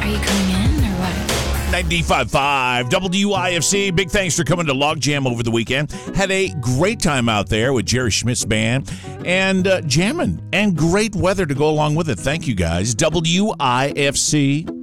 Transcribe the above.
Are you coming in or what? 95.5 WIFC. Big thanks for coming to Logjam over the weekend. Had a great time out there with Jerry Schmidt's band and jamming, and great weather to go along with it. Thank you guys. WIFC.